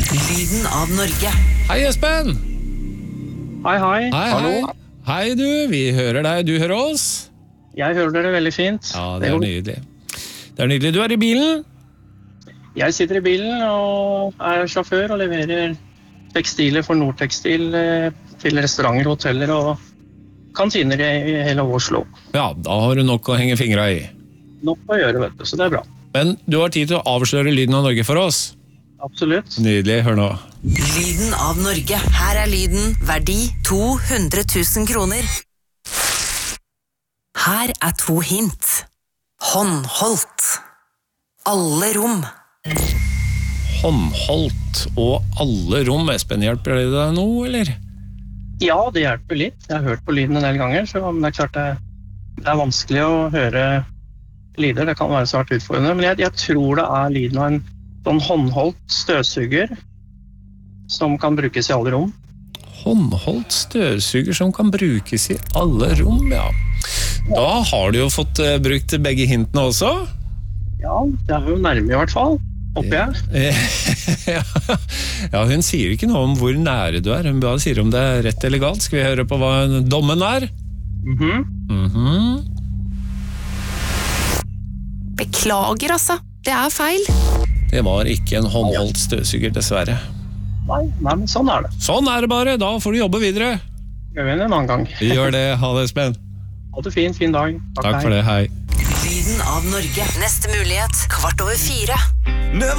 Lyden av Norge. Hei, Espen! Hei, hei. Hei. Hei du, vi hører deg, du hører oss? Jeg hører dere veldig fint. Ja, det er nydelig. Det er nydelig. Du er i bilen? Jeg sitter i bilen og er sjåfør og leverer tekstiler for Nordtekstil til restauranter, hoteller og kantiner i hele Oslo. Ja, da har du nok å henge fingra i. Nok å gjøre, vet du, så det er bra. Men du har tid til å avsløre lyden av Norge for oss? Absolutt. Nydelig, hør nå. Lyden av Norge. Her er lyden, verdi 200 000 kroner. Her er 2 hint. Håndholdt. Alle rom. Håndholdt og alle rom. Espen, hjelper det deg nå, eller? Ja, det hjelper litt. Jeg har hørt på lyden en del ganger, så det er klart det er vanskelig å høre lyder. Det kan være svært utfordrende, men jeg tror det er lyden av en sånn håndholdt støvsuger som kan brukes i alle rom. Håndholdt støvsuger som kan brukes i alle rom, ja. Da har du jo fått brukt begge hintene også. Ja, det er jo nærme i hvert fall, håper jeg. Ja, hun sier ikke noe om hvor nære du er. Hun bare sier om det er rett eller galt. Skal vi høre på hva dommen er? Beklager, altså. Det er feil. Det var ikke en håndholdt støvsuger, dessverre. Nei, men sånn er det. Sånn er det bare. Da får du jobbe videre. Gjør vi en annen gang. Vi gjør det. Ha det, Espen. Ha det fint, fin dag. Takk for det. Hei. Lyden av Norge. Neste mulighet, 3:15.